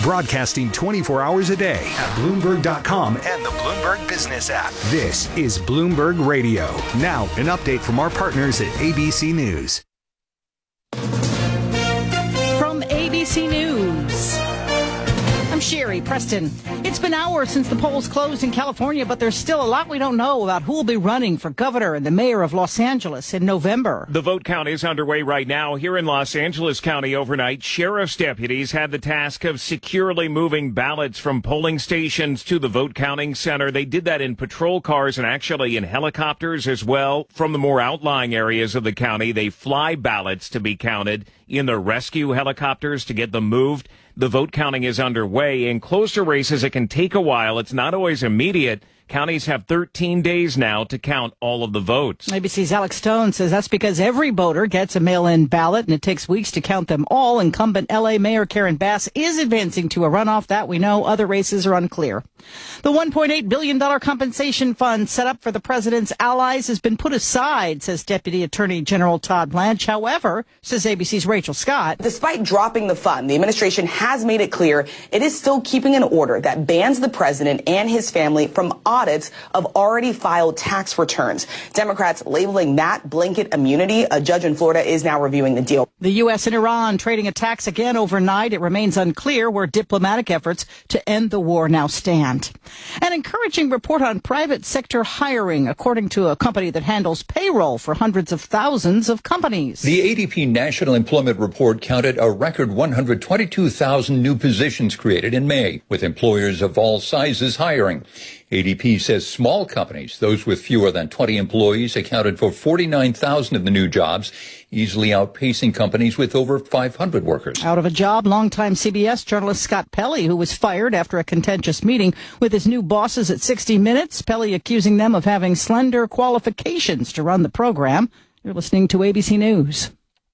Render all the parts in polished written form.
broadcasting 24 hours a day at Bloomberg.com and the Bloomberg Business app. This is Bloomberg Radio. Now, an update from our partners at ABC News. From ABC News, I'm Sherry Preston. It's been hours since the polls closed in California, but there's still a lot we don't know about who will be running for governor and the mayor of Los Angeles in November. The vote count is underway right now here in Los Angeles County. Overnight, sheriff's deputies had the task of securely moving ballots from polling stations to the vote counting center. They did that in patrol cars and actually in helicopters as well. From the more outlying areas of the county, they fly ballots to be counted in the rescue helicopters to get them moved. The vote counting is underway. In closer races, it can take a while. It's not always immediate. Counties have 13 days now to count all of the votes. ABC's Alex Stone says that's because every voter gets a mail-in ballot, and it takes weeks to count them all. Incumbent L.A. Mayor Karen Bass is advancing to a runoff. That we know. Other races are unclear. The $1.8 billion compensation fund set up for the president's allies has been put aside, says Deputy Attorney General Todd Blanche. However, says ABC's Rachel Scott, despite dropping the fund, the administration has made it clear it is still keeping an order that bans the president and his family from audits of already filed tax returns. Democrats labeling that blanket immunity. A judge in Florida is now reviewing the deal. The U.S. and Iran trading attacks again overnight. It remains unclear where diplomatic efforts to end the war now stand. An encouraging report on private sector hiring, according to a company that handles payroll for hundreds of thousands of companies. The ADP National Employment Report counted a record 122,000 new positions created in May, with employers of all sizes hiring. ADP says small companies, those with fewer than 20 employees, accounted for 49,000 of the new jobs, easily outpacing companies with over 500 workers. Out of a job, longtime CBS journalist Scott Pelley, who was fired after a contentious meeting with his new bosses at 60 Minutes. Pelley accusing them of having slender qualifications to run the program. You're listening to ABC News.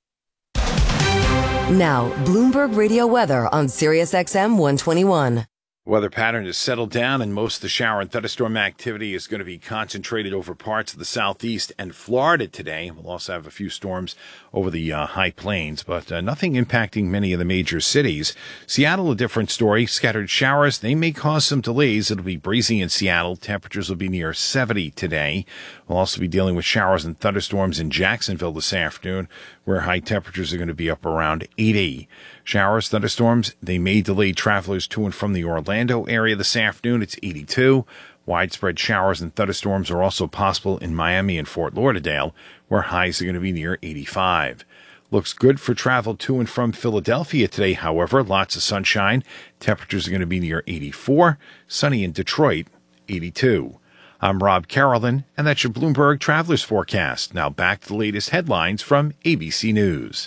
Now, Bloomberg Radio weather on Sirius XM 121. Weather pattern has settled down, and most of the shower and thunderstorm activity is going to be concentrated over parts of the southeast and Florida today. We'll also have a few storms over the high plains, but nothing impacting many of the major cities. Seattle, a different story. Scattered showers, they may cause some delays. It'll be breezy in Seattle. Temperatures will be near 70 today. We'll also be dealing with showers and thunderstorms in Jacksonville this afternoon, where high temperatures are going to be up around 80. Showers, thunderstorms, they may delay travelers to and from the Orlando area this afternoon. It's 82. Widespread showers and thunderstorms are also possible in Miami and Fort Lauderdale, where highs are going to be near 85. Looks good for travel to and from Philadelphia today, however. Lots of sunshine. Temperatures are going to be near 84. Sunny in Detroit, 82. I'm Rob Carolyn, and that's your Bloomberg Travelers Forecast. Now back to the latest headlines from ABC News.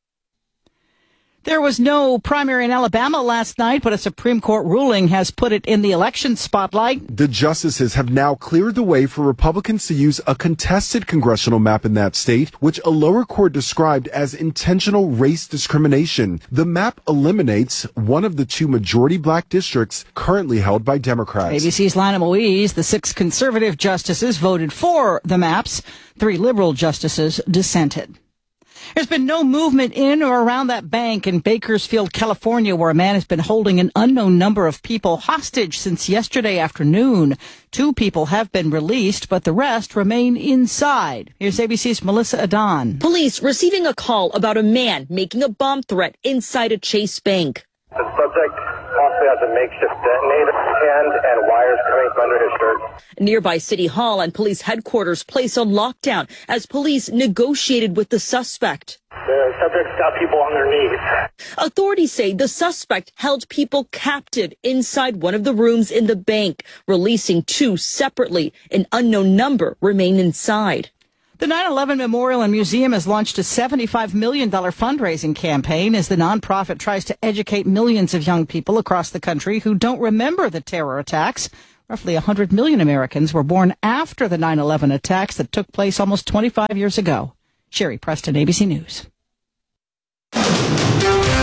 There was no primary in Alabama last night, but a Supreme Court ruling has put it in the election spotlight. The justices have now cleared the way for Republicans to use a contested congressional map in that state, which a lower court described as intentional race discrimination. The map eliminates one of the two majority black districts currently held by Democrats. ABC's Lana Moise, the 6 conservative justices voted for the maps. 3 liberal justices dissented. There's been no movement in or around that bank in Bakersfield, California, where a man has been holding an unknown number of people hostage since yesterday afternoon. 2 people have been released, but the rest remain inside. Here's ABC's Melissa Adon. Police receiving a call about a man making a bomb threat inside a Chase bank. The subject possibly has a makeshift detonator and wires coming from under his shirt. Nearby City Hall and police headquarters placed on lockdown as police negotiated with the suspect. The subject's got people underneath. Authorities say the suspect held people captive inside one of the rooms in the bank, releasing 2 separately. An unknown number remain inside. The 9/11 Memorial and Museum has launched a $75 million fundraising campaign as the nonprofit tries to educate millions of young people across the country who don't remember the terror attacks. Roughly 100 million Americans were born after the 9/11 attacks that took place almost 25 years ago. Sherry Preston, ABC News.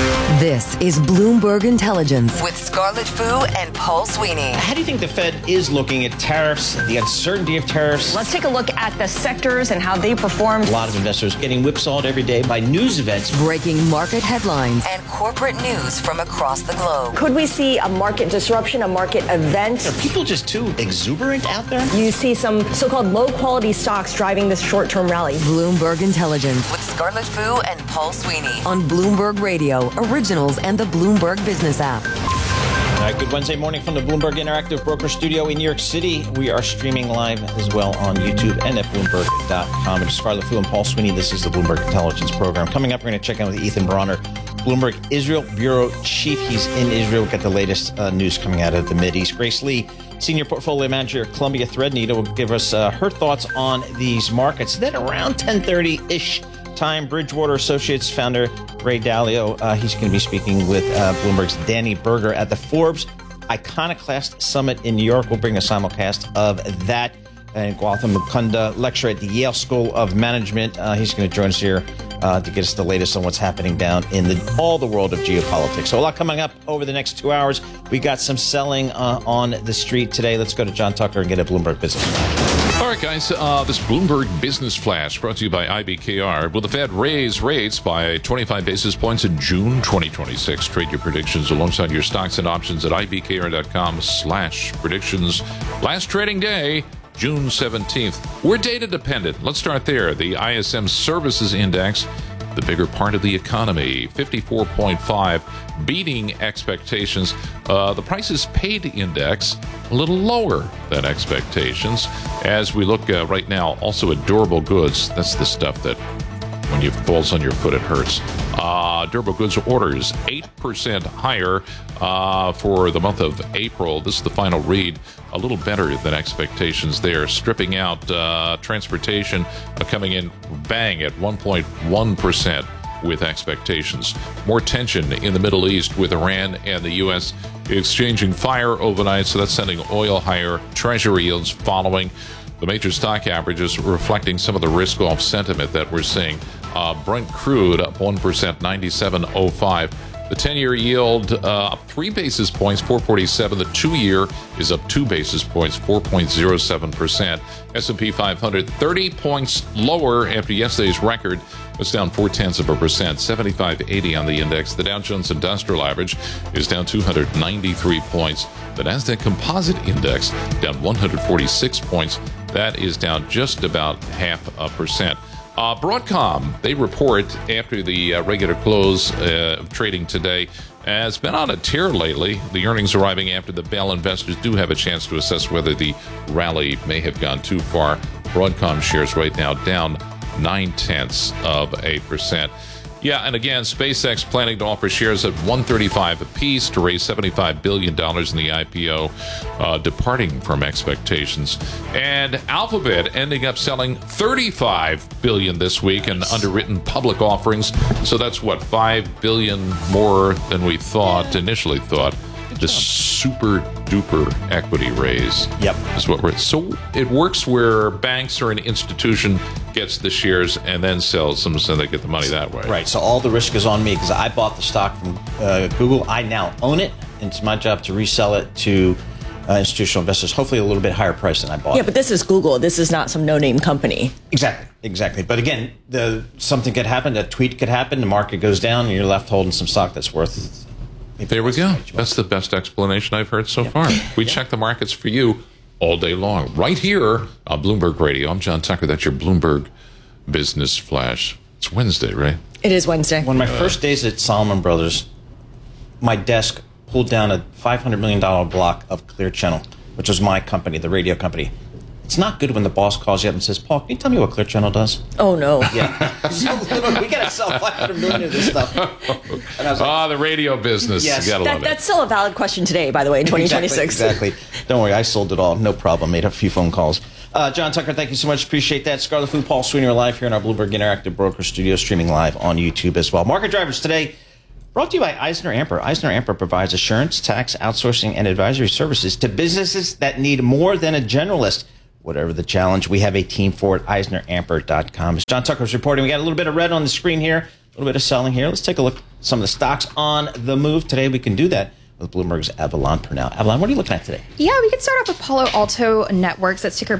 This is Bloomberg Intelligence with Scarlett Fu and Paul Sweeney. How do you think the Fed is looking at tariffs, the uncertainty of tariffs? Let's take a look at the sectors and how they performed. A lot of investors getting whipsawed every day by news events. Breaking market headlines and corporate news from across the globe. Could we see a market disruption, a market event? Are people just too exuberant out there? You see some so-called low-quality stocks driving this short-term rally. Bloomberg Intelligence with Scarlett Fu and Paul Sweeney on Bloomberg Radio, Originals, and the Bloomberg Business app. All right, good Wednesday morning from the Bloomberg Interactive Broker Studio in New York City. We are streaming live as well on YouTube and at Bloomberg.com. And Scarlett Fu and Paul Sweeney, this is the Bloomberg Intelligence Program. Coming up, we're going to check in with Ethan Bronner, Bloomberg Israel Bureau Chief. He's in Israel. We'll get the latest news coming out of the Mideast. Grace Lee, Senior Portfolio Manager at Columbia Threadneedle, will give us her thoughts on these markets. Then around 10:30-ish time, Bridgewater Associates founder Ray Dalio, he's going to be speaking with Bloomberg's Danny Berger at the Forbes Iconoclast Summit in New York. We'll bring a simulcast of that. And Gautam Mukunda, lecturer at the Yale School of Management. He's going to join us here to get us the latest on what's happening down in all the world of geopolitics. So a lot coming up over the next 2 hours. We got some selling on the street today. Let's go to John Tucker and get a Bloomberg Business Flash. All right, guys. This Bloomberg Business Flash brought to you by IBKR. Will the Fed raise rates by 25 basis points in June 2026? Trade your predictions alongside your stocks and options at IBKR.com/predictions. Last trading day, June 17th. We're data dependent. Let's start there. The ISM Services Index, the bigger part of the economy, 54.5, beating expectations. The Prices Paid Index, a little lower than expectations. As we look right now also at durable goods, that's the stuff that when it falls on your foot, it hurts. Durable goods orders, 8% higher for the month of April. This is the final read. A little better than expectations there. Stripping out transportation, coming in bang at 1.1% with expectations. More tension in the Middle East with Iran and the U.S. exchanging fire overnight, so that's sending oil higher. Treasury yields following. The major stock averages reflecting some of the risk-off sentiment that we're seeing. Brent crude up 1%, 97.05. The 10-year yield up 3 basis points, 4.47. The 2-year is up 2 basis points, 4.07%. S&P 500, 30 points lower after yesterday's record. It's down 0.4%, 75.80 on the index. The Dow Jones Industrial Average is down 293 points. The Nasdaq Composite Index down 146 points. That is down just about 0.5%. Broadcom, they report after the regular close of trading today, has been on a tear lately. The earnings arriving after the bell. Investors do have a chance to assess whether the rally may have gone too far. Broadcom shares right now down 0.9%. Yeah, and again, SpaceX planning to offer shares at $135 apiece to raise $75 billion in the IPO, departing from expectations. And Alphabet ending up selling $35 billion this week in underwritten public offerings. So that's what, $5 billion more than we initially thought. The super duper equity raise. Yep. Is what we're. So it works where banks or an institution gets the shares and then sells them, so they get the money that way. Right. So all the risk is on me because I bought the stock from Google. I now own it, and it's my job to resell it to institutional investors, hopefully a little bit higher price than I bought. Yeah, but this is Google. This is not some no-name company. Exactly. But again, something could happen. A tweet could happen. The market goes down, and you're left holding some stock that's worth. There we go. That's the best explanation I've heard so far. We check the markets for you all day long, right here on Bloomberg Radio. I'm John Tucker. That's your Bloomberg Business Flash. It's Wednesday, right? It is Wednesday. One of my first days at Salomon Brothers, my desk pulled down a $500 million block of Clear Channel, which was my company, the radio company. It's not good when the boss calls you up and says, Paul, can you tell me what Clear Channel does? Oh, no. Yeah. We got to sell $500 million of this stuff. And I was like, the radio business. Yes. You got to love it. That's still a valid question today, by the way, in 2026. Exactly. Don't worry, I sold it all. No problem. Made a few phone calls. John Tucker, thank you so much. Appreciate that. Scarlett Fu, Paul Sweeney are live here in our Bloomberg Interactive Broker Studio, streaming live on YouTube as well. Market drivers today brought to you by EisnerAmper. EisnerAmper provides assurance, tax, outsourcing, and advisory services to businesses that need more than a generalist. Whatever the challenge, we have a team for it, EisnerAmper.com. As John Tucker's reporting, we got a little bit of red on the screen here. little bit of selling here. Let's take a look at some of the stocks on the move. Today we can do that with Bloomberg's Avalon Purnell. Avalon, what are you looking at today? Yeah, we can start off with Palo Alto Networks. That's ticker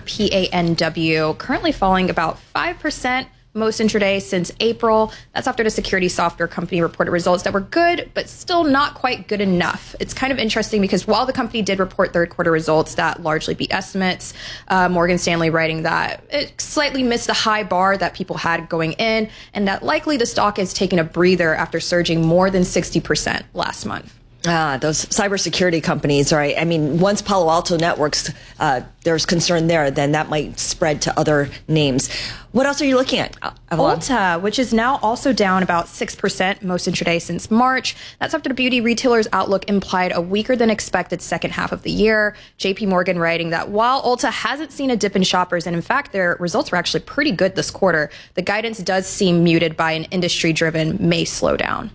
PANW. Currently falling about 5%. Most intraday since April. That's after the security software company reported results that were good, but still not quite good enough. It's kind of interesting because while the company did report third quarter results that largely beat estimates, Morgan Stanley writing that it slightly missed the high bar that people had going in, and that likely the stock is taking a breather after surging more than 60% last month. Those cybersecurity companies, right? I mean, once Palo Alto Networks, there's concern there, then that might spread to other names. What else are you looking at, Avalon? Ulta, which is now also down about 6% most intraday since March. That's after the beauty retailer's outlook implied a weaker than expected second half of the year. JP Morgan writing that while Ulta hasn't seen a dip in shoppers, and in fact, their results were actually pretty good this quarter, the guidance does seem muted by an industry-driven May slowdown.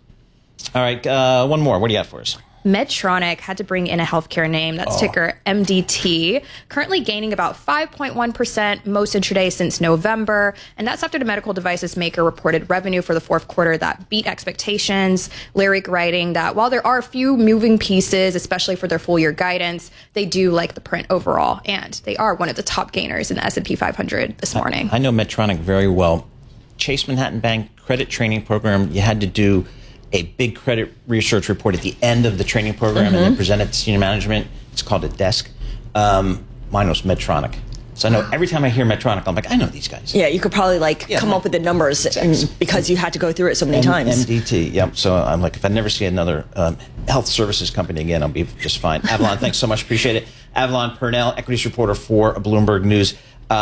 All right, one more. What do you got for us? Medtronic had to bring in a healthcare name. That's ticker MDT. Currently gaining about 5.1% most intraday since November. And that's after the medical devices maker reported revenue for the fourth quarter that beat expectations. Lyric writing that while there are a few moving pieces, especially for their full year guidance, they do like the print overall. And they are one of the top gainers in the S&P 500 this morning. I know Medtronic very well. Chase Manhattan Bank credit training program, you had to do a big credit research report at the end of the training program and then present it to senior management. It's called a desk. Mine was Medtronic. So I know every time I hear Medtronic, I'm like, I know these guys. Yeah, you could probably come up with the numbers because you had to go through it so many times. MDT, yep. So I'm like, if I never see another health services company again, I'll be just fine. Avalon, thanks so much. Appreciate it. Avalon Purnell, equities reporter for Bloomberg News.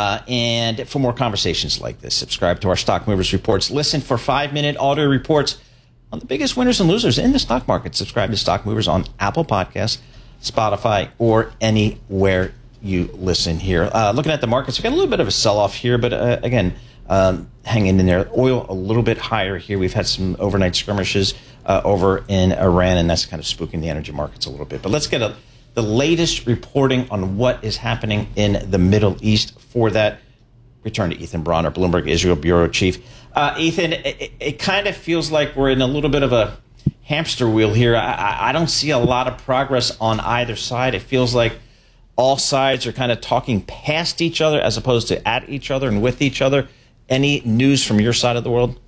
And for more conversations like this, subscribe to our Stock Movers Reports. Listen for 5-minute audio reports on the biggest winners and losers in the stock market. Subscribe to Stock Movers on Apple Podcasts, Spotify, or anywhere you listen here. Looking at the markets, we've got a little bit of a sell-off here, but again, hanging in there. Oil a little bit higher here. We've had some overnight skirmishes over in Iran, and that's kind of spooking the energy markets a little bit. But let's get the latest reporting on what is happening in the Middle East. For that, return to Ethan Bronner, Bloomberg Israel Bureau Chief. Ethan, it kind of feels like we're in a little bit of a hamster wheel here. I don't see a lot of progress on either side. It feels like all sides are kind of talking past each other as opposed to at each other and with each other. Any news from your side of the world?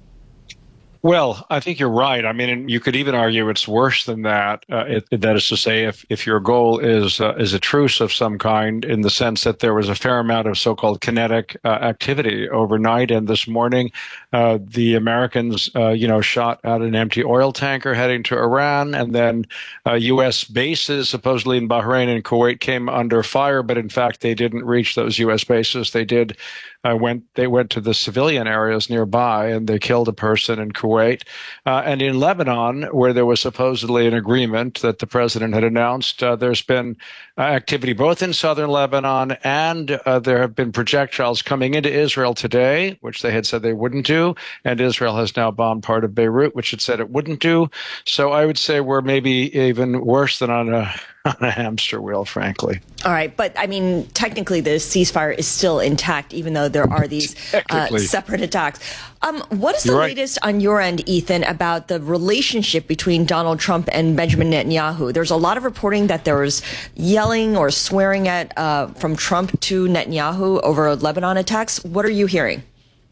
Well, I think you're right. I mean, you could even argue it's worse than that. That is to say, if your goal is a truce of some kind, in the sense that there was a fair amount of so-called kinetic activity overnight, and this morning, the Americans, shot at an empty oil tanker heading to Iran, and then U.S. bases, supposedly in Bahrain and Kuwait, came under fire. But in fact, they didn't reach those U.S. bases. They did. They went to the civilian areas nearby, and they killed a person in Kuwait. And in Lebanon, where there was supposedly an agreement that the president had announced, there's been activity both in southern Lebanon, and there have been projectiles coming into Israel today, which they had said they wouldn't do, and Israel has now bombed part of Beirut, which it said it wouldn't do. So I would say we're maybe even worse than on a hamster wheel, frankly. All right. But I mean, technically, the ceasefire is still intact, even though there are these separate attacks. What is the latest on your end, Ethan, about the relationship between Donald Trump and Benjamin Netanyahu? There's a lot of reporting that there was yelling or swearing at from Trump to Netanyahu over Lebanon attacks. What are you hearing?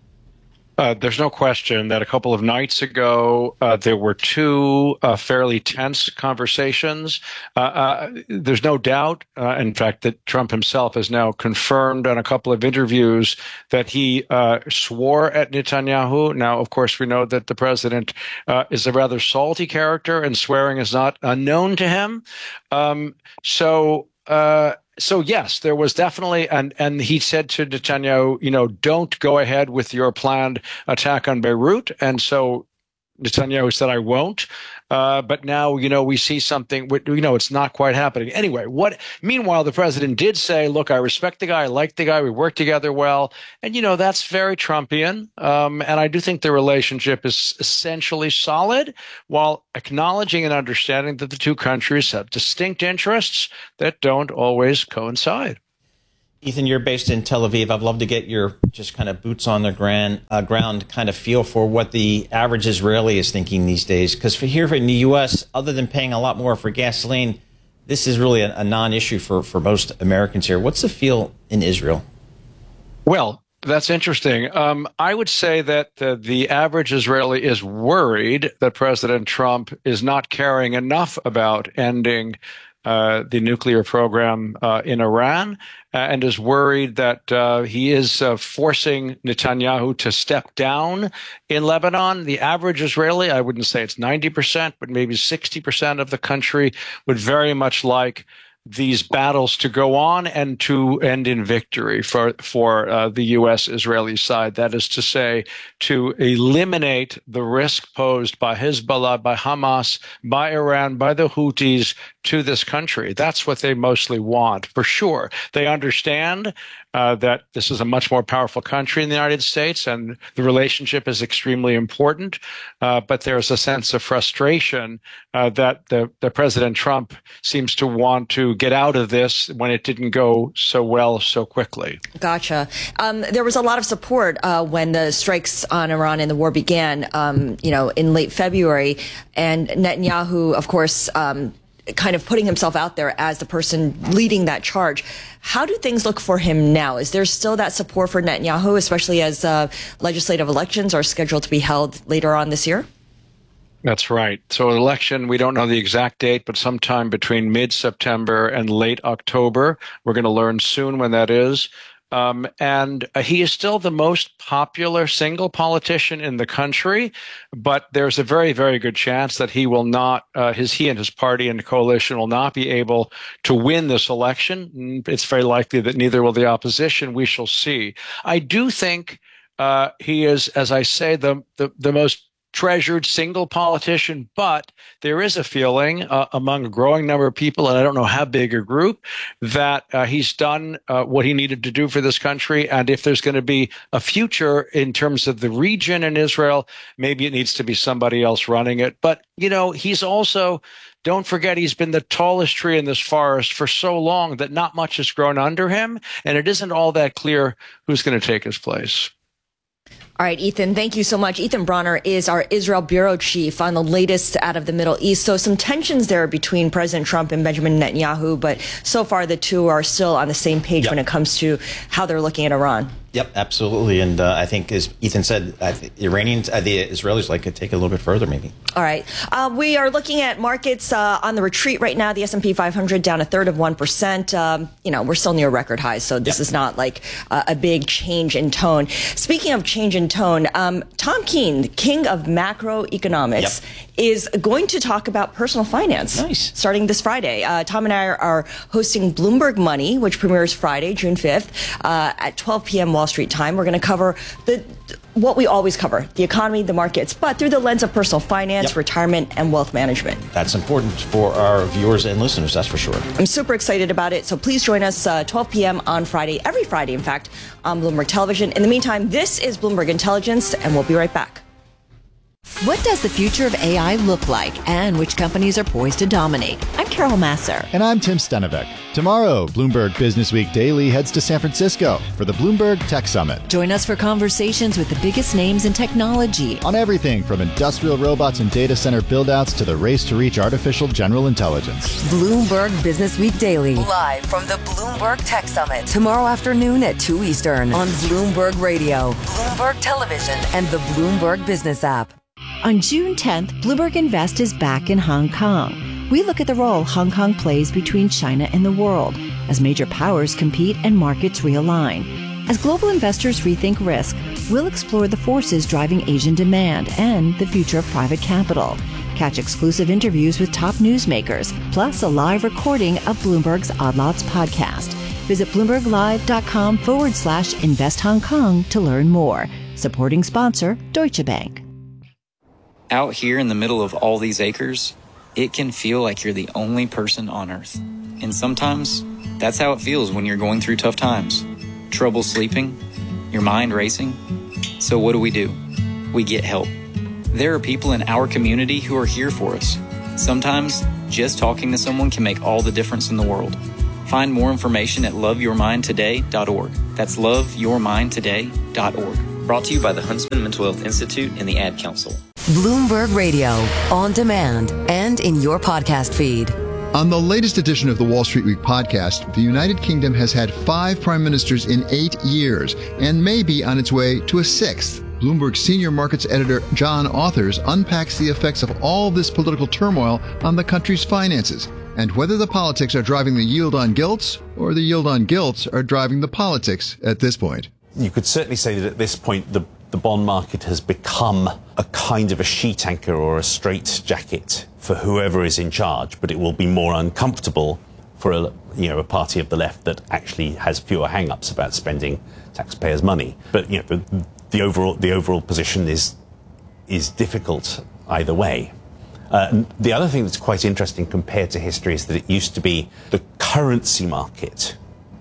There's no question that a couple of nights ago, there were two fairly tense conversations. There's no doubt, in fact, that Trump himself has now confirmed on a couple of interviews that he swore at Netanyahu. Now, of course, we know that the president is a rather salty character, and swearing is not unknown to him. So yes, there was definitely, and he said to Netanyahu, don't go ahead with your planned attack on Beirut. And so Netanyahu said, I won't. But now, we see something, it's not quite happening. Anyway, meanwhile, the president did say, look, I respect the guy. I like the guy. We work together well. And, that's very Trumpian. And I do think the relationship is essentially solid, while acknowledging and understanding that the two countries have distinct interests that don't always coincide. Ethan, you're based in Tel Aviv. I'd love to get your just kind of boots on the ground kind of feel for what the average Israeli is thinking these days. Because for here in the U.S., other than paying a lot more for gasoline, this is really a non-issue for most Americans here. What's the feel in Israel? Well, that's interesting. I would say that the average Israeli is worried that President Trump is not caring enough about ending the nuclear program in Iran, and is worried that he is forcing Netanyahu to step down in Lebanon. The average Israeli, I wouldn't say it's 90%, but maybe 60% of the country would very much like these battles to go on and to end in victory for the U.S.-Israeli side. That is to say, to eliminate the risk posed by Hezbollah, by Hamas, by Iran, by the Houthis to this country. That's what they mostly want, for sure. They understand that this is a much more powerful country in the United States, and the relationship is extremely important. But there's a sense of frustration that the President Trump seems to want to get out of this when it didn't go so well so quickly. Gotcha. There was a lot of support when the strikes on Iran and the war began, in late February, and Netanyahu, of course, kind of putting himself out there as the person leading that charge. How do things look for him now? Is there still that support for Netanyahu, especially as legislative elections are scheduled to be held later on this year? That's right. So election, we don't know the exact date, but sometime between mid-September and late October. We're going to learn soon when that is. And he is still the most popular single politician in the country, but there's a very, very good chance that he will not, he and his party and coalition will not be able to win this election. It's very likely that neither will the opposition. We shall see. I do think he is, as I say, the most treasured single politician, but there is a feeling among a growing number of people, and I don't know how big a group, that he's done what he needed to do for this country. And if there's going to be a future in terms of the region in Israel, maybe it needs to be somebody else running it. But, he's also, don't forget, he's been the tallest tree in this forest for so long that not much has grown under him, and it isn't all that clear who's going to take his place. All right, Ethan, thank you so much. Ethan Bronner is our Israel bureau chief on the latest out of the Middle East. So some tensions there between President Trump and Benjamin Netanyahu, but so far the two are still on the same page when it comes to how they're looking at Iran. Yep, absolutely. And I think, as Ethan said, the Israelis could take it a little bit further, maybe. All right. We are looking at markets on the retreat right now. The S&P 500 down 1/3%. We're still near record highs, so this is not like a big change in tone. Speaking of change in tone, Tom Keene, the king of macroeconomics, is going to talk about personal finance starting this Friday. Tom and I are hosting Bloomberg Money, which premieres Friday, June 5th, at 12 p.m. Wall Street time. We're going to cover what we always cover, the economy, the markets, but through the lens of personal finance, retirement, and wealth management. That's important for our viewers and listeners, that's for sure. I'm super excited about it, so please join us 12 p.m. on Friday, every Friday, in fact, on Bloomberg Television. In the meantime, this is Bloomberg Intelligence, and we'll be right back. What does the future of AI look like, and which companies are poised to dominate? I'm Carol Masser. And I'm Tim Stenevec. Tomorrow, Bloomberg Business Week Daily heads to San Francisco for the Bloomberg Tech Summit. Join us for conversations with the biggest names in technology. On everything from industrial robots and data center buildouts to the race to reach artificial general intelligence. Bloomberg Business Week Daily. Live from the Bloomberg Tech Summit. Tomorrow afternoon at 2 Eastern on Bloomberg Radio, Bloomberg Television, and the Bloomberg Business app. On June 10th, Bloomberg Invest is back in Hong Kong. We look at the role Hong Kong plays between China and the world as major powers compete and markets realign. As global investors rethink risk, we'll explore the forces driving Asian demand and the future of private capital. Catch exclusive interviews with top newsmakers, plus a live recording of Bloomberg's Odd Lots podcast. Visit BloombergLive.com/Invest Hong Kong to learn more. Supporting sponsor, Deutsche Bank. Out here in the middle of all these acres, it can feel like you're the only person on Earth. And sometimes, that's how it feels when you're going through tough times. Trouble sleeping, your mind racing. So what do? We get help. There are people in our community who are here for us. Sometimes, just talking to someone can make all the difference in the world. Find more information at loveyourmindtoday.org. That's loveyourmindtoday.org. Brought to you by the Huntsman Mental Health Institute and the Ad Council. Bloomberg Radio, on demand and in your podcast feed. On the latest edition of the Wall Street Week podcast, the United Kingdom has had 5 prime ministers in 8 years and may be on its way to a 6th. Bloomberg senior markets editor John Authers unpacks the effects of all this political turmoil on the country's finances and whether the politics are driving the yield on gilts or the yield on gilts are driving the politics at this point. You could certainly say that at this point the bond market has become a kind of a sheet anchor or a straitjacket for whoever is in charge, but it will be more uncomfortable for a party of the left that actually has fewer hang-ups about spending taxpayers' money. But the overall position is difficult either way. The other thing that's quite interesting compared to history is that it used to be the currency market.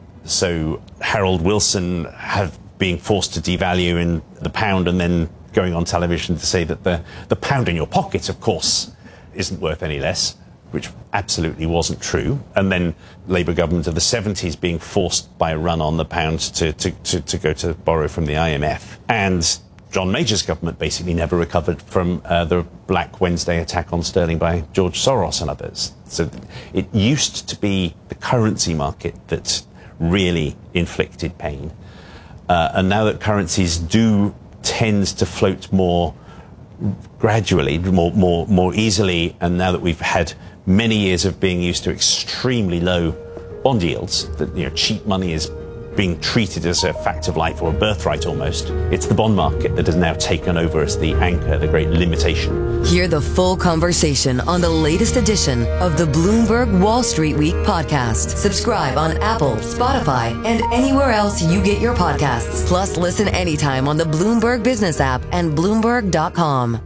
So Harold Wilson being forced to devalue in the pound and then going on television to say that the pound in your pocket, of course, isn't worth any less, which absolutely wasn't true. And then Labour government of the 70s being forced by a run on the pound to go to borrow from the IMF. And John Major's government basically never recovered from the Black Wednesday attack on sterling by George Soros and others. So it used to be the currency market that really inflicted pain. And now that currencies do tend to float more gradually, more easily, and now that we've had many years of being used to extremely low bond yields, that cheap money is being treated as a fact of life or a birthright almost. It's the bond market that has now taken over as the anchor, the great limitation. Hear the full conversation on the latest edition of the Bloomberg Wall Street Week podcast. Subscribe on Apple, Spotify, and anywhere else you get your podcasts. Plus, listen anytime on the Bloomberg Business app and Bloomberg.com.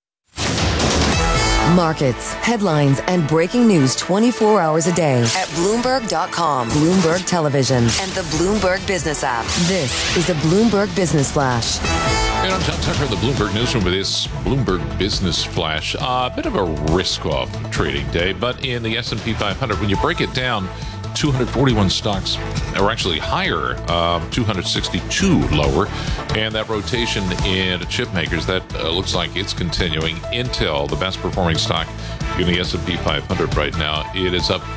Markets, headlines, and breaking news 24 hours a day at Bloomberg.com, Bloomberg Television, and the Bloomberg Business app. This is a Bloomberg Business Flash. And I'm John Tucker, the Bloomberg Newsroom, with this Bloomberg Business Flash. A bit of a risk-off trading day, but in the S&P 500, when you break it down, 241 stocks are actually higher, 262 lower, and that rotation in chip makers, that looks like it's continuing. Intel, the best performing stock in the S&P 500 right now, it is up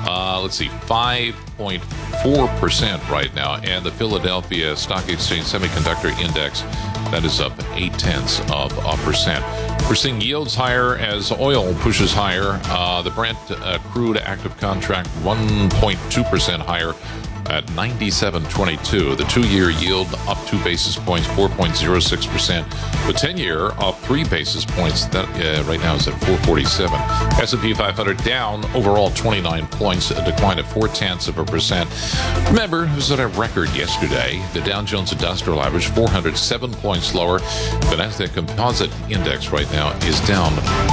5.4% right now, and the Philadelphia Stock Exchange Semiconductor Index, that is up 0.8%. We're seeing yields higher as oil pushes higher. The Brent crude active contract 1.2% higher at 97.22. The 2-year yield up 2 basis points, 4.06%. The 10-year up 3 basis points. That right now is at 4.47. S&P 500 down overall 29 points, a decline of 0.4%. Remember, it was at a record yesterday. The Dow Jones Industrial Average 407 points lower. The Nasdaq Composite Index right now is down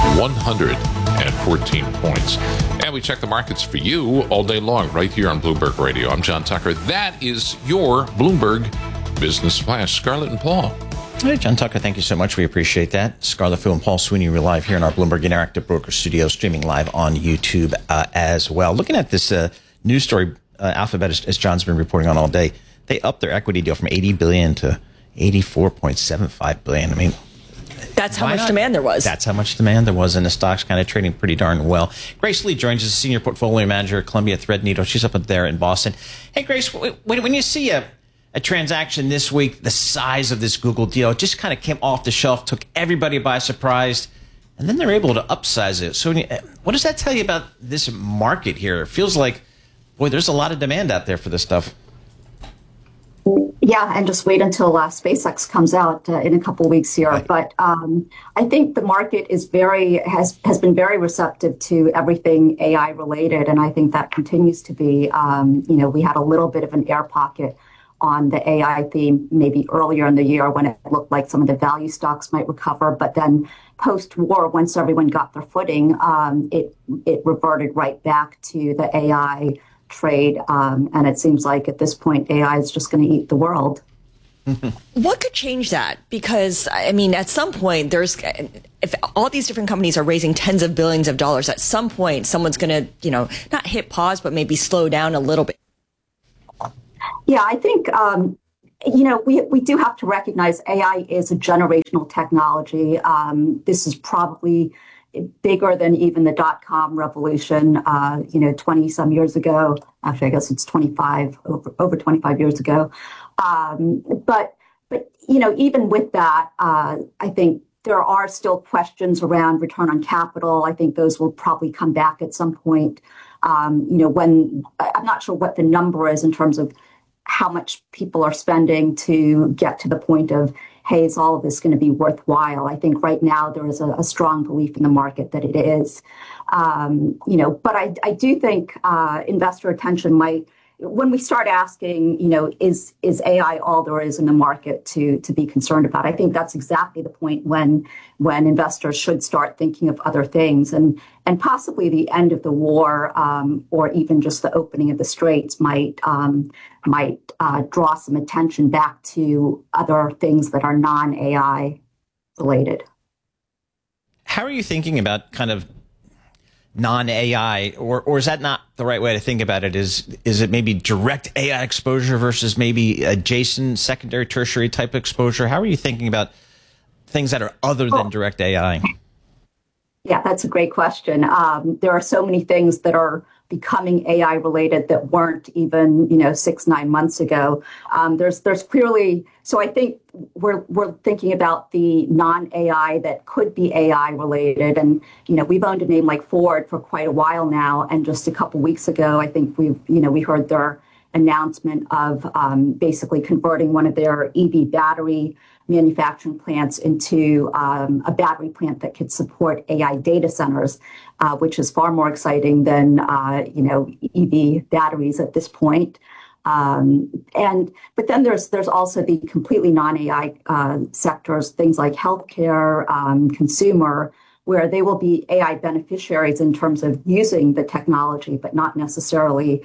114 points. And we check the markets for you all day long right here on Bloomberg Radio. I'm John Tucker. That is your Bloomberg Business Flash. Scarlett and Paul. Hey, John Tucker, thank you so much. We appreciate that. Scarlett Fu and Paul Sweeney, we're live here in our Bloomberg Interactive Broker Studio, streaming live on YouTube as well. Looking at this news story, Alphabet, as John's been reporting on all day, they upped their equity deal from $80 billion to $84.75 billion. I mean, that's how much demand there was. That's how much demand there was, and the stock's kind of trading pretty darn well. Grace Lee joins us, Senior Portfolio Manager at Columbia Threadneedle. She's up there in Boston. Hey, Grace, when you see a transaction this week, the size of this Google deal, it just kind of came off the shelf, took everybody by surprise, and then they're able to upsize it. So what does that tell you about this market here? It feels like, boy, there's a lot of demand out there for this stuff. Yeah, and just wait until SpaceX comes out in a couple of weeks here. Right. But I think the market is has been very receptive to everything AI related, and I think that continues to be. We had a little bit of an air pocket on the AI theme maybe earlier in the year when it looked like some of the value stocks might recover, but then post-war, once everyone got their footing, it reverted right back to the AI trade, and it seems like at this point AI is just going to eat the world. What could change that? Because, I mean, at some point, if all these different companies are raising tens of billions of dollars, at some point, someone's going to, not hit pause, but maybe slow down a little bit. Yeah, I think, we do have to recognize AI is a generational technology. This is probably bigger than even the dot-com revolution, 20 some years ago. Actually, I guess it's over 25 years ago. But even with that, I think there are still questions around return on capital. I think those will probably come back at some point. When I'm not sure what the number is in terms of how much people are spending to get to the point of, hey, is all of this going to be worthwhile? I think right now there is a strong belief in the market that it is. But I do think investor attention might, when we start asking, is AI all there is in the market to be concerned about? I think that's exactly the point when investors should start thinking of other things, and possibly the end of the war, or even just the opening of the straits might draw some attention back to other things that are non-AI related. How are you thinking about kind of non-AI, or is that not the right way to think about it? Is it maybe direct AI exposure versus maybe adjacent secondary, tertiary type exposure? How are you thinking about things that are other than direct AI? Yeah, that's a great question. There are so many things that are becoming AI related that weren't even, 6-9 months ago. There's clearly, so I think we're thinking about the non-AI that could be AI related. And, we've owned a name like Ford for quite a while now. And just a couple weeks ago, I think we heard their announcement of basically converting one of their EV battery manufacturing plants into a battery plant that could support AI data centers, which is far more exciting than EV batteries at this point. But then there's also the completely non-AI sectors, things like healthcare, consumer, where they will be AI beneficiaries in terms of using the technology, but not necessarily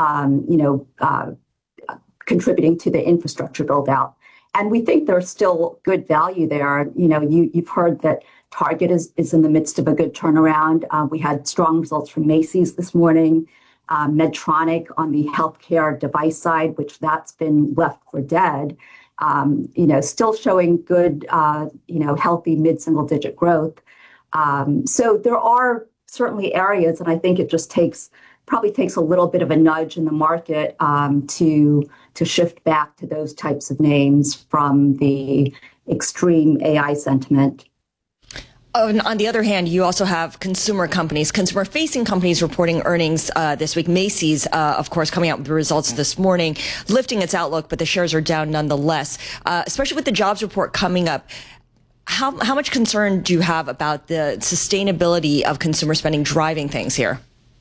contributing to the infrastructure build out. And we think there's still good value there. You've heard that Target is in the midst of a good turnaround. We had strong results from Macy's this morning. Medtronic on the healthcare device side, which that's been left for dead, still showing good, healthy mid-single digit growth. So there are certainly areas, and I think it just probably takes a little bit of a nudge in the market to shift back to those types of names from the extreme AI sentiment. On the other hand, you also have consumer-facing companies reporting earnings this week. Macy's, of course, coming out with the results this morning, lifting its outlook, but the shares are down nonetheless, especially with the jobs report coming up. How much concern do you have about the sustainability of consumer spending driving things here?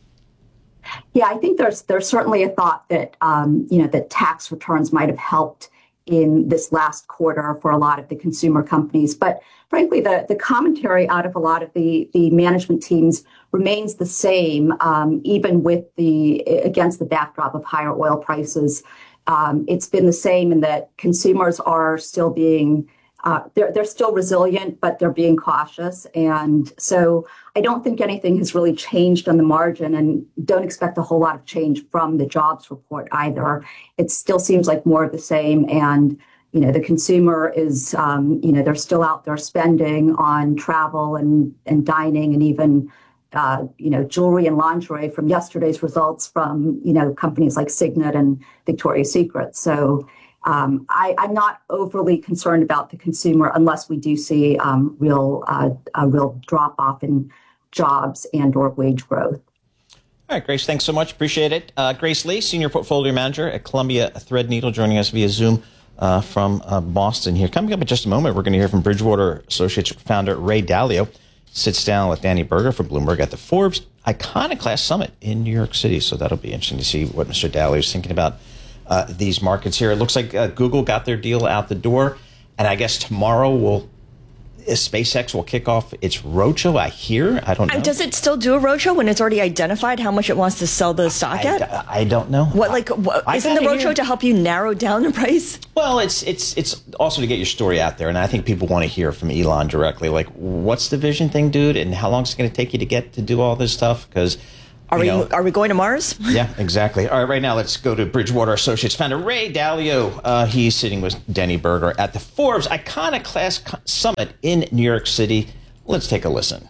Yeah, I think there's certainly a thought that that tax returns might have helped in this last quarter for a lot of the consumer companies. But frankly, the commentary out of a lot of the management teams remains the same, even against the backdrop of higher oil prices. It's been the same in that consumers are still being they're still resilient, but they're being cautious. And so I don't think anything has really changed on the margin, and don't expect a whole lot of change from the jobs report either. It still seems like more of the same. And, the consumer is, they're still out there spending on travel and dining and even, jewelry and lingerie from yesterday's results from, companies like Signet and Victoria's Secret. So I'm not overly concerned about the consumer unless we do see a real drop off in jobs and or wage growth. All right, Grace, thanks so much. Appreciate it. Grace Lee, Senior Portfolio Manager at Columbia Threadneedle, joining us via Zoom from Boston here. Coming up in just a moment, we're going to hear from Bridgewater Associates founder Ray Dalio. Sits down with Danny Berger from Bloomberg at the Forbes Iconoclast Summit in New York City. So that'll be interesting to see what Mr. Dalio is thinking about these markets here. It looks like Google got their deal out the door, and I guess tomorrow SpaceX will kick off its roadshow, I hear. I don't know. And does it still do a roadshow when it's already identified how much it wants to sell the stock at? I don't know. Isn't the roadshow to help you narrow down the price? Well, it's also to get your story out there, and I think people want to hear from Elon directly. Like, what's the vision thing, dude, and how long is it going to take you to get to do all this stuff? Because are we going to Mars? Yeah, exactly. All right, right now let's go to Bridgewater Associates founder Ray Dalio. He's sitting with Denny Berger at the Forbes Iconoclast Summit in New York City. Let's take a listen.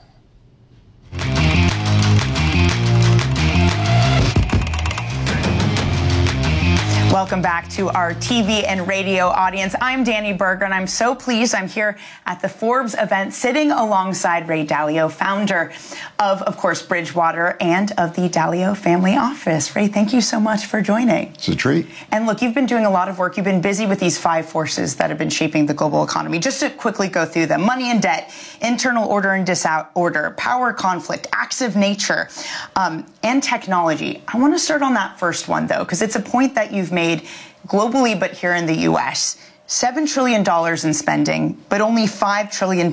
Welcome back to our TV and radio audience. I'm Danny Berger, and I'm so pleased I'm here at the Forbes event sitting alongside Ray Dalio, founder of course, Bridgewater and of the Dalio family office. Ray, thank you so much for joining. It's a treat. And look, you've been doing a lot of work. You've been busy with these 5 forces that have been shaping the global economy. Just to quickly go through them: money and debt, internal order and disorder, power conflict, acts of nature, and technology. I want to start on that first one, though, because it's a point that you've made globally, but here in the U.S. $7 trillion in spending, but only $5 trillion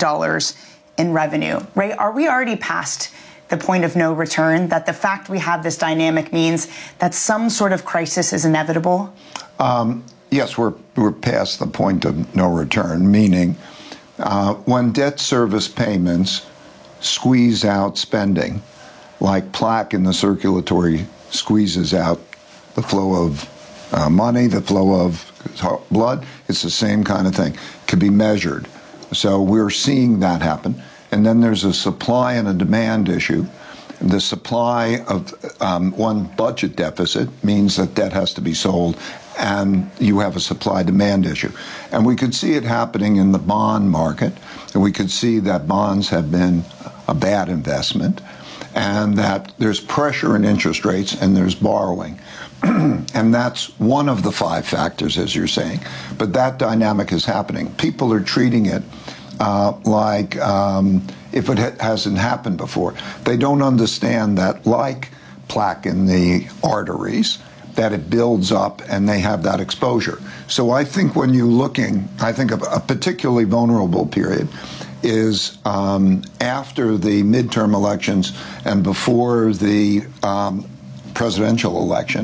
in revenue. Ray, are we already past the point of no return, that the fact we have this dynamic means that some sort of crisis is inevitable? Yes, we're past the point of no return, meaning when debt service payments squeeze out spending, like plaque in the circulatory squeezes out the flow of money, the flow of blood, it's the same kind of thing. It can be measured. So we're seeing that happen. And then there's a supply and a demand issue. The supply of one budget deficit means that debt has to be sold, and you have a supply-demand issue. And we could see it happening in the bond market, and we could see that bonds have been a bad investment, and that there's pressure in interest rates and there's borrowing. And that's one of the 5 factors, as you're saying. But that dynamic is happening. People are treating it like if it hasn't happened before. They don't understand that, like plaque in the arteries, that it builds up and they have that exposure. So I think when you're looking, I think a particularly vulnerable period is after the midterm elections and before the presidential election,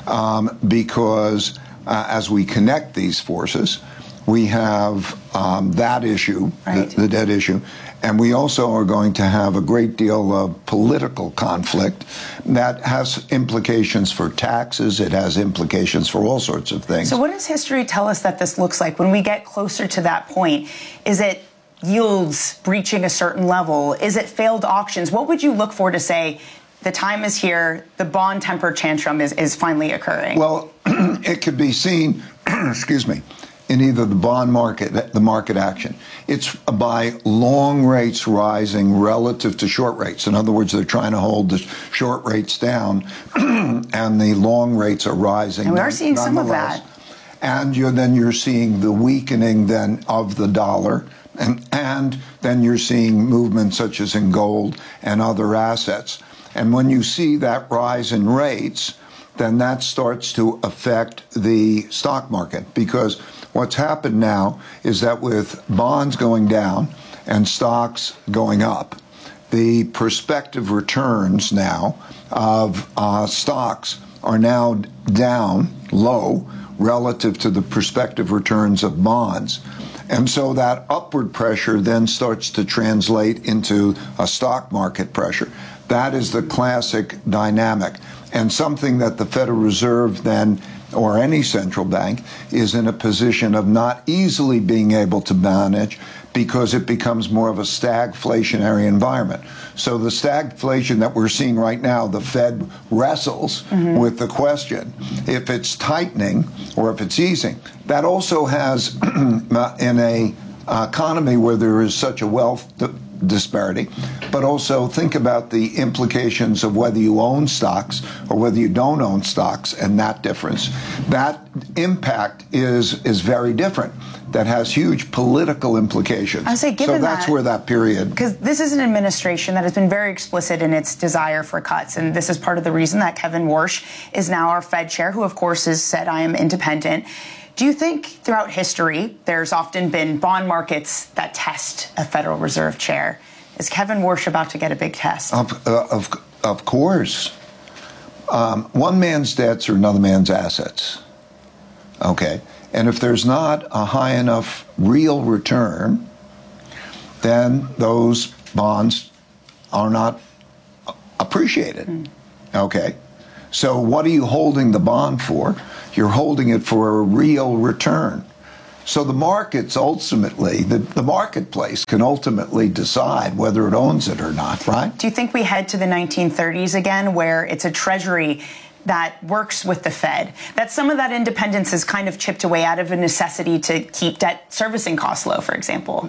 because as we connect these forces, we have that issue, right, the debt issue, and we also are going to have a great deal of political conflict that has implications for taxes. It has implications for all sorts of things. So what does history tell us that this looks like when we get closer to that point? Is it yields breaching a certain level? Is it failed auctions? What would you look for to say the time is here, the bond temper tantrum is finally occurring? Well, it could be seen, excuse me, in either the bond market, the market action. It's by long rates rising relative to short rates. In other words, they're trying to hold the short rates down, and the long rates are rising. And we are seeing some of that. And then you're seeing the weakening then of the dollar, and then you're seeing movements such as in gold and other assets. And when you see that rise in rates, then that starts to affect the stock market, because what's happened now is that with bonds going down and stocks going up, the prospective returns now of stocks are now down low relative to the prospective returns of bonds. And so that upward pressure then starts to translate into a stock market pressure. That is the classic dynamic, and something that the Federal Reserve then, or any central bank, is in a position of not easily being able to manage, because it becomes more of a stagflationary environment. So the stagflation that we're seeing right now, the Fed wrestles with the question if it's tightening or if it's easing. That also has, in a economy where there is such a wealth disparity, but also think about the implications of whether you own stocks or whether you don't own stocks, and that difference. That impact is very different. That has huge political implications. I say, given so that's where that period. Because this is an administration that has been very explicit in its desire for cuts, and this is part of the reason that Kevin Warsh is now our Fed chair, who of course has said, I am independent. Do you think throughout history there's often been bond markets that test a Federal Reserve chair? Is Kevin Warsh about to get a big test? Of course. One man's debts are another man's assets. Okay. And if there's not a high enough real return, then those bonds are not appreciated. Okay. So what are you holding the bond for? You're holding it for a real return. So the markets ultimately, the marketplace can ultimately decide whether it owns it or not, right? Do you think we head to the 1930s again, where it's a treasury that works with the Fed, that some of that independence is kind of chipped away out of a necessity to keep debt servicing costs low, for example?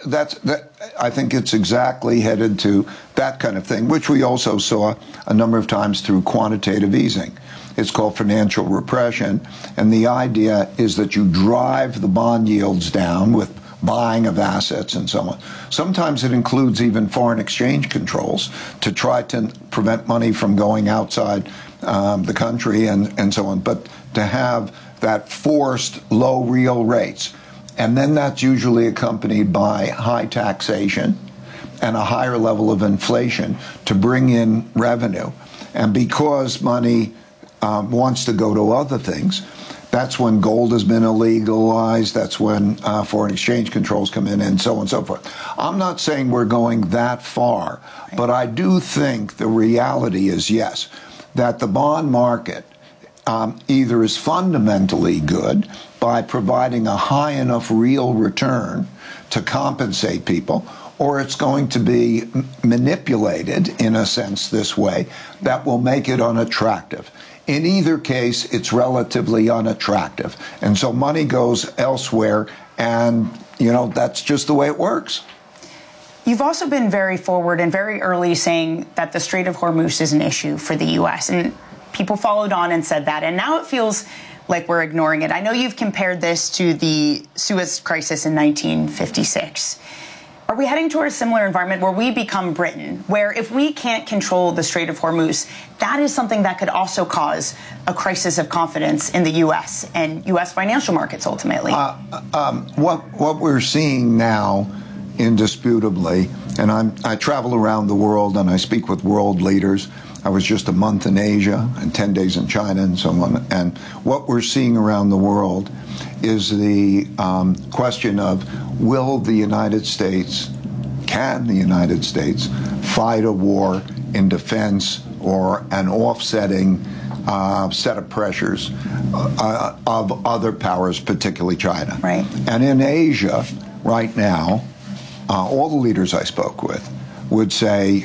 I think it's exactly headed to that kind of thing, which we also saw a number of times through quantitative easing. It's called financial repression, and the idea is that you drive the bond yields down with buying of assets and so on. Sometimes it includes even foreign exchange controls to try to prevent money from going outside the country and so on, but to have that forced low real rates. And then that's usually accompanied by high taxation and a higher level of inflation to bring in revenue. And because money wants to go to other things, that's when gold has been illegalized, that's when foreign exchange controls come in, and so on and so forth. I'm not saying we're going that far, but I do think the reality is, yes, that the bond market either is fundamentally good by providing a high enough real return to compensate people, or it's going to be manipulated in a sense this way that will make it unattractive. In either case, it's relatively unattractive. And so money goes elsewhere, and, that's just the way it works. You've also been very forward and very early saying that the Strait of Hormuz is an issue for the U.S., and people followed on and said that, and now it feels like we're ignoring it. I know you've compared this to the Suez Crisis in 1956. Are we heading toward a similar environment where we become Britain, where if we can't control the Strait of Hormuz, that is something that could also cause a crisis of confidence in the U.S. and U.S. financial markets ultimately? What we're seeing now, indisputably, and I travel around the world and I speak with world leaders. I was just a month in Asia and 10 days in China and so on. And what we're seeing around the world is the question of can the United States fight a war in defense or an offsetting set of pressures of other powers, particularly China. Right. And in Asia right now, all the leaders I spoke with would say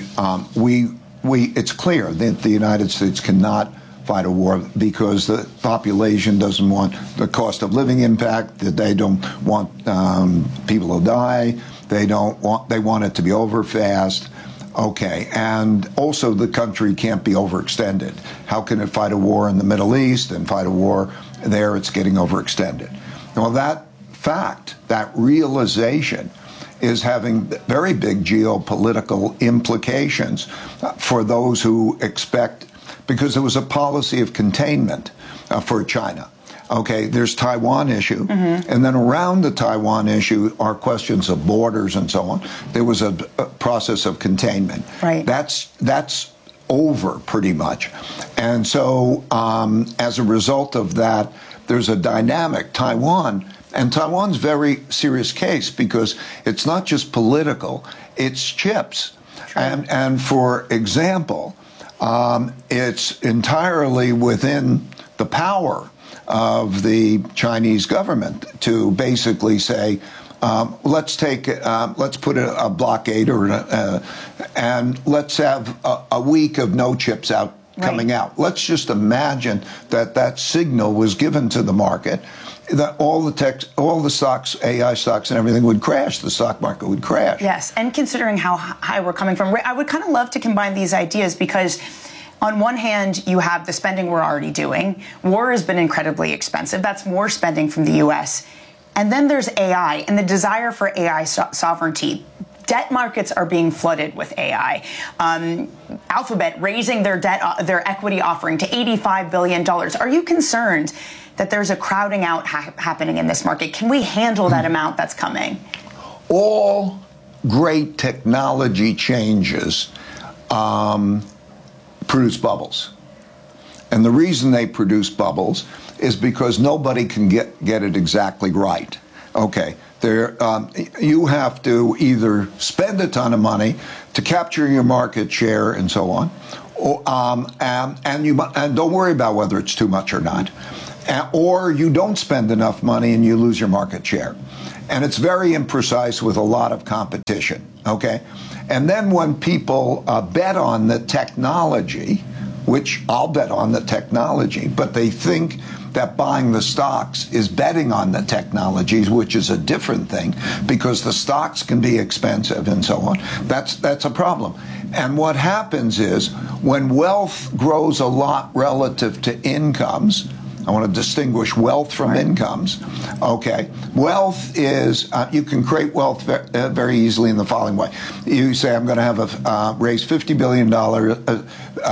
it's clear that the United States cannot fight a war because the population doesn't want the cost of living impact, that they don't want people to die, they want it to be over fast. Okay, and also the country can't be overextended. How can it fight a war in the Middle East and fight a war there? It's getting overextended. Well, that fact, that realization, is having very big geopolitical implications for those who expect, because there was a policy of containment for China. Okay, there's Taiwan issue, and then around the Taiwan issue are questions of borders and so on. There was a process of containment. Right. That's over pretty much. And so as a result of that, there's a dynamic. Taiwan's a very serious case because it's not just political, it's chips. And for example, it's entirely within the power of the Chinese government to basically say, let's put a blockade and let's have a week of no chips out coming out. Let's just imagine that signal was given to the market, that all the stocks, AI stocks and everything would crash. The stock market would crash. Yes, and considering how high we're coming from, I would kind of love to combine these ideas because on one hand, you have the spending we're already doing. War has been incredibly expensive. That's more spending from the U.S. And then there's AI and the desire for AI sovereignty. debt markets are being flooded with AI. Alphabet raising their their equity offering to $85 billion. Are you concerned that there's a crowding out happening in this market? Can we handle that amount that's coming? All great technology changes produce bubbles. And the reason they produce bubbles is because nobody can get it exactly right. Okay, you have to either spend a ton of money to capture your market share and so on, or, and don't worry about whether it's too much or not, or you don't spend enough money and you lose your market share. And it's very imprecise with a lot of competition, okay? And then when people bet on the technology, which I'll bet on the technology, but they think that buying the stocks is betting on the technologies, which is a different thing, because the stocks can be expensive and so on. That's a problem. And what happens is when wealth grows a lot relative to incomes, I want to distinguish wealth from incomes. Okay, wealth is you can create wealth very easily in the following way. You say, I'm going to have raise $50 million on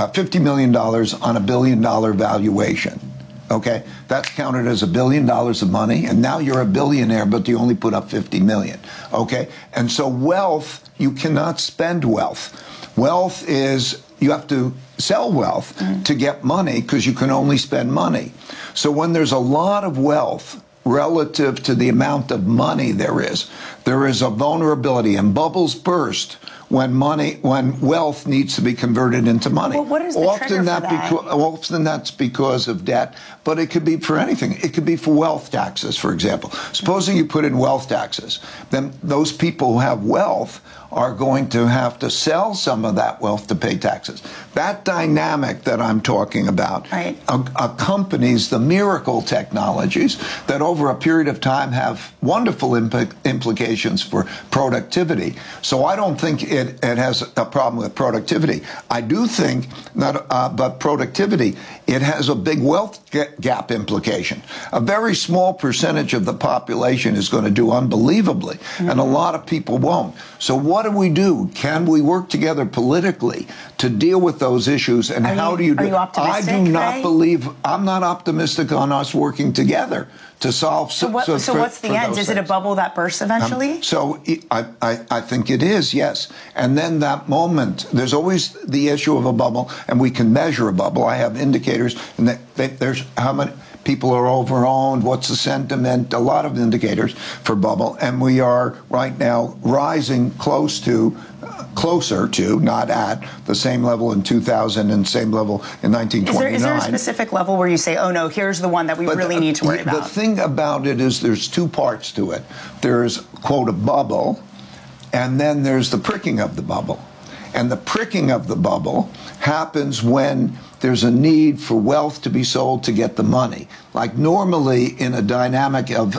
$1 billion valuation. Okay, that's counted as $1 billion of money, and now you're a billionaire, but you only put up 50 million. Okay, and so wealth, you cannot spend wealth. Wealth is you have to sell wealth to get money because you can only spend money. So when there's a lot of wealth relative to the amount of money there is a vulnerability, and bubbles burst when wealth needs to be converted into money. Well, what is the trigger for that? Often that's because of debt, but it could be for anything. It could be for wealth taxes, for example. Supposing you put in wealth taxes, then those people who have wealth are going to have to sell some of that wealth to pay taxes. That dynamic that I'm talking about accompanies the miracle technologies that over a period of time have wonderful implications for productivity. So I don't think it has a problem with productivity. I do think, but productivity, it has a big wealth gap implication. A very small percentage of the population is going to do unbelievably, and a lot of people won't. So what do? Can we work together politically to deal with those issues? And how do you do it? I do not believe, I'm not optimistic on us working together to solve. So what's the end? Is it a bubble that bursts eventually? I think it is, yes. And then that moment, there's always the issue of a bubble, and we can measure a bubble. I have indicators, and there's how many people are overowned, what's the sentiment, a lot of indicators for bubble. And we are right now rising closer to, not at, the same level in 2000 and same level in 1929. Is there a specific level where you say, oh no, here's the one that we really need to worry about? The thing about it is there's two parts to it. There's, quote, a bubble, and then there's the pricking of the bubble. And the pricking of the bubble happens when there's a need for wealth to be sold to get the money. Like normally in a dynamic of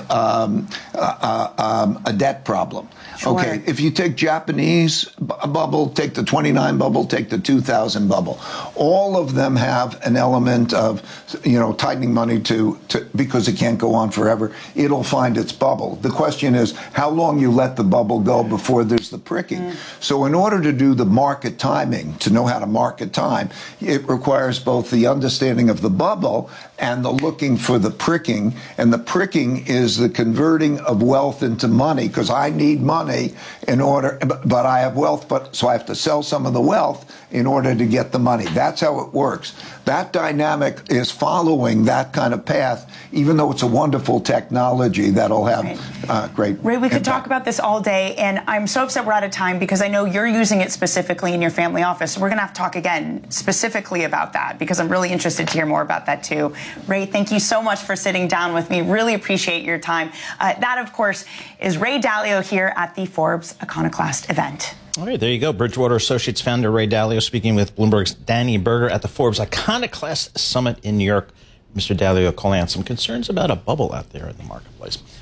a debt problem. Sure. Okay, if you take Japanese bubble, take the 29 bubble, take the 2000 bubble, all of them have an element of, tightening money to because it can't go on forever. It'll find its bubble. The question is how long you let the bubble go before there's the pricking. So in order to do the market timing, to know how to market time, it requires both the understanding of the bubble and the looking for the pricking. And the pricking is the converting of wealth into money, because I need money in order, but I have wealth, so I have to sell some of the wealth in order to get the money. That's how it works. That dynamic is following that kind of path, even though it's a wonderful technology that'll have great Ray, we could impact. talk about this all day, and I'm so upset we're out of time because I know you're using it specifically in your family office. So we're going to have to talk again specifically about that because I'm really interested to hear more about that too. Ray, thank you so much for sitting down with me. Really appreciate your time. That, of course, is Ray Dalio here at the Forbes Iconoclast event. All right, there you go. Bridgewater Associates founder Ray Dalio speaking with Bloomberg's Danny Berger at the Forbes Iconoclast Summit in New York. Mr. Dalio calling out some concerns about a bubble out there in the marketplace.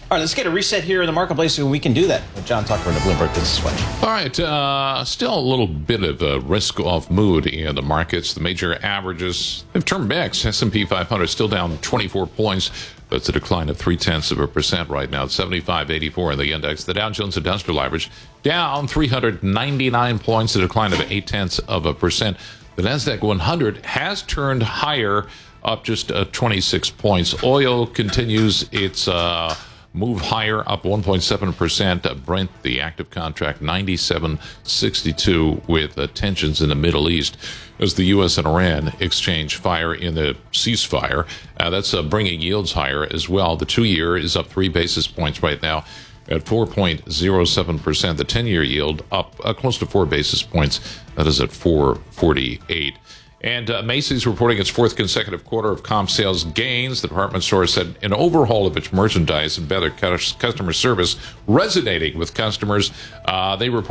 All right, let's get a reset here in the marketplace, and we can do that with John Tucker in the Bloomberg Business Watch. All right, still a little bit of a risk-off mood in the markets. The major averages have turned mixed. S&P 500 still down 24 points. That's a decline of 0.3% right now. It's 75.84 in the index. The Dow Jones Industrial Average down 399 points, a decline of 0.8%. The Nasdaq 100 has turned higher, up just 26 points. Oil continues its move higher, up 1.7%. Brent, the active contract, 97.62, with tensions in the Middle East as the U.S. and Iran exchange fire in the ceasefire. That's bringing yields higher as well. The 2-year is up 3 basis points right now at 4.07%. The 10-year yield up close to 4 basis points. That is at 4.48. And Macy's reporting its 4th consecutive quarter of comp sales gains. The department store said an overhaul of its merchandise and better customer service resonating with customers. They report